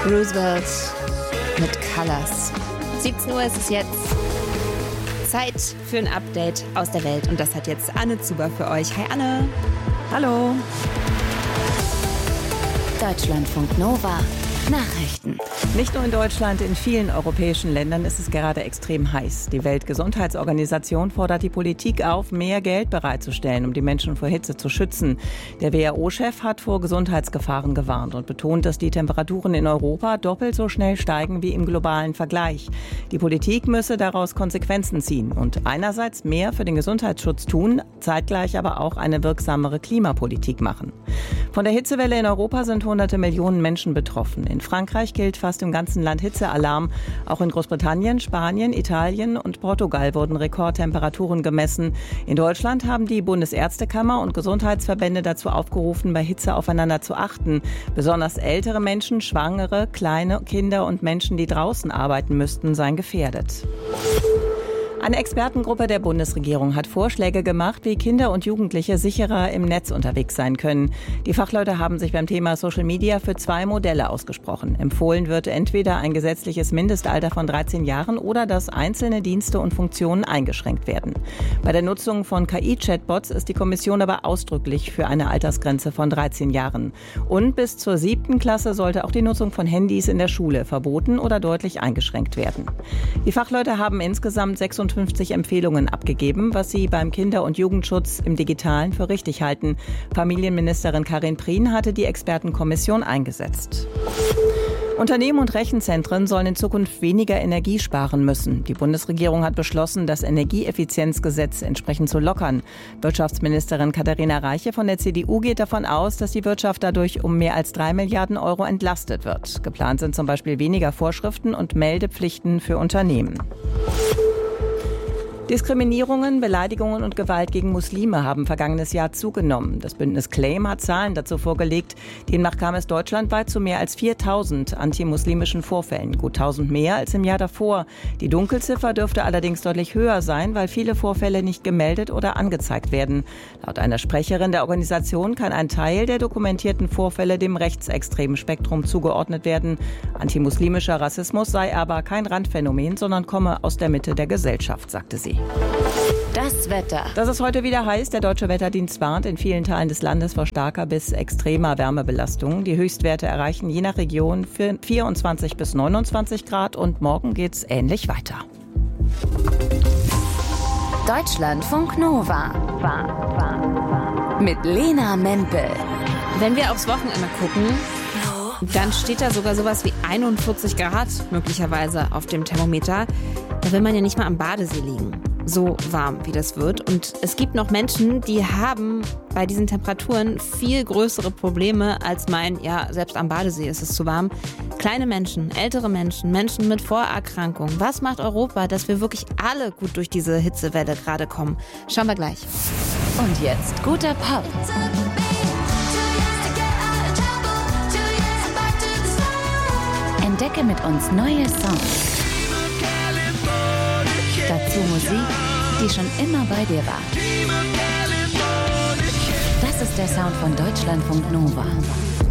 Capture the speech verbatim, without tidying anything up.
Roosevelt mit Colors. siebzehn Uhr ist es jetzt. Zeit für ein Update aus der Welt. Und das hat jetzt Anne Zuber für euch. Hi Anne. Hallo. Deutschlandfunk Nova. Nachrichten. Nicht nur in Deutschland, in vielen europäischen Ländern ist es gerade extrem heiß. Die Weltgesundheitsorganisation fordert die Politik auf, mehr Geld bereitzustellen, um die Menschen vor Hitze zu schützen. Der W H O-Chef hat vor Gesundheitsgefahren gewarnt und betont, dass die Temperaturen in Europa doppelt so schnell steigen wie im globalen Vergleich. Die Politik müsse daraus Konsequenzen ziehen und einerseits mehr für den Gesundheitsschutz tun, zeitgleich aber auch eine wirksamere Klimapolitik machen. Von der Hitzewelle in Europa sind hunderte Millionen Menschen betroffen. In Frankreich gilt fast im ganzen Land Hitzealarm. Auch in Großbritannien, Spanien, Italien und Portugal wurden Rekordtemperaturen gemessen. In Deutschland haben die Bundesärztekammer und Gesundheitsverbände dazu aufgerufen, bei Hitze aufeinander zu achten. Besonders ältere Menschen, Schwangere, kleine Kinder und Menschen, die draußen arbeiten müssten, seien gefährdet. Eine Expertengruppe der Bundesregierung hat Vorschläge gemacht, wie Kinder und Jugendliche sicherer im Netz unterwegs sein können. Die Fachleute haben sich beim Thema Social Media für zwei Modelle ausgesprochen. Empfohlen wird entweder ein gesetzliches Mindestalter von dreizehn Jahren oder dass einzelne Dienste und Funktionen eingeschränkt werden. Bei der Nutzung von K I-Chatbots ist die Kommission aber ausdrücklich für eine Altersgrenze von dreizehn Jahren. Und bis zur siebten Klasse sollte auch die Nutzung von Handys in der Schule verboten oder deutlich eingeschränkt werden. Die Fachleute haben insgesamt sechsundfünfzig Empfehlungen abgegeben, was sie beim Kinder- und Jugendschutz im Digitalen für richtig halten. Familienministerin Karin Prien hatte die Expertenkommission eingesetzt. Unternehmen und Rechenzentren sollen in Zukunft weniger Energie sparen müssen. Die Bundesregierung hat beschlossen, das Energieeffizienzgesetz entsprechend zu lockern. Wirtschaftsministerin Katharina Reiche von der C D U geht davon aus, dass die Wirtschaft dadurch um mehr als drei Milliarden Euro entlastet wird. Geplant sind zum Beispiel weniger Vorschriften und Meldepflichten für Unternehmen. Diskriminierungen, Beleidigungen und Gewalt gegen Muslime haben vergangenes Jahr zugenommen. Das Bündnis Claim hat Zahlen dazu vorgelegt. Demnach kam es deutschlandweit zu mehr als viertausend antimuslimischen Vorfällen. Gut tausend mehr als im Jahr davor. Die Dunkelziffer dürfte allerdings deutlich höher sein, weil viele Vorfälle nicht gemeldet oder angezeigt werden. Laut einer Sprecherin der Organisation kann ein Teil der dokumentierten Vorfälle dem rechtsextremen Spektrum zugeordnet werden. Antimuslimischer Rassismus sei aber kein Randphänomen, sondern komme aus der Mitte der Gesellschaft, sagte sie. Das Wetter. Dass es heute wieder heiß. Der Deutsche Wetterdienst warnt in vielen Teilen des Landes vor starker bis extremer Wärmebelastung. Die Höchstwerte erreichen je nach Region vierundzwanzig bis neunundzwanzig Grad und morgen geht's ähnlich weiter. Deutschlandfunk Nova. Mit Lena Mempel. Wenn wir aufs Wochenende gucken, dann steht da sogar sowas wie einundvierzig Grad möglicherweise auf dem Thermometer. Da will man ja nicht mal am Badesee liegen. So warm, wie das wird. Und es gibt noch Menschen, die haben bei diesen Temperaturen viel größere Probleme als mein, ja, selbst am Badesee ist es zu warm. Kleine Menschen, ältere Menschen, Menschen mit Vorerkrankungen. Was macht Europa, dass wir wirklich alle gut durch diese Hitzewelle gerade kommen? Schauen wir gleich. Und jetzt guter Pop. Entdecke mit uns neue Songs. Dazu Musik, die schon immer bei dir war. Das ist der Sound von Deutschlandfunk Nova.